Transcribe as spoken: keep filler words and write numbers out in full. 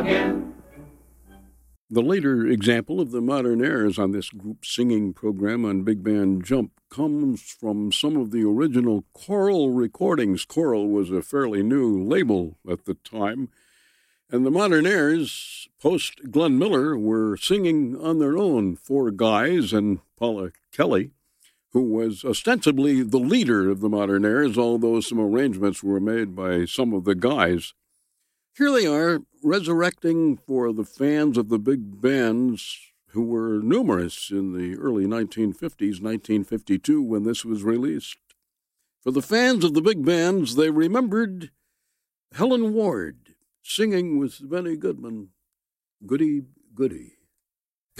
The later example of the modern airs on this group singing program on Big Band Jump comes from some of the original Coral recordings. Coral was a fairly new label at the time, and the modern airs, post Glenn Miller, were singing on their own, four guys and Paula Kelly, who was ostensibly the leader of the modern airs, although some arrangements were made by some of the guys. Here they are, resurrecting for the fans of the big bands who were numerous in the early nineteen fifties, nineteen fifty-two, when this was released. For the fans of the big bands, they remembered Helen Ward singing with Benny Goodman, Goody Goody.